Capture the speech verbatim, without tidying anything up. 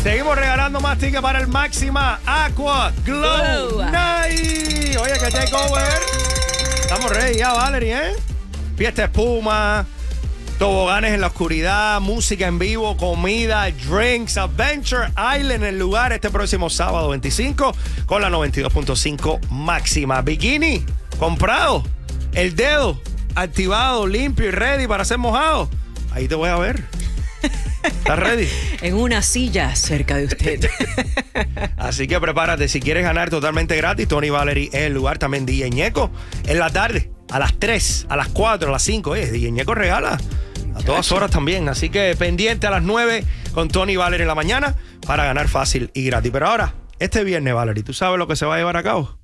Seguimos regalando más tickets para el Máxima Aqua Glow Wow. Night. Oye, que takeover. Estamos ready ya, Valerie, ¿eh? Fiesta espuma, toboganes en la oscuridad, música en vivo, comida, drinks, Adventure Island en el lugar este próximo sábado veinticinco con la noventa y dos punto cinco Máxima. Bikini comprado, el dedo activado, limpio y ready para ser mojado. Ahí te voy a ver. ¿Estás ready? En una silla cerca de usted. Así que prepárate, si quieres ganar totalmente gratis, Tony Valerie es el lugar, también D J Ñeco en la tarde, a las tres, a las cuatro, a las cinco, eh, D J Ñeco regala a todas horas también, así que pendiente a las nueve con Tony Valerie en la mañana para ganar fácil y gratis. Pero ahora, este viernes, Valerie, ¿tú sabes lo que se va a llevar a cabo?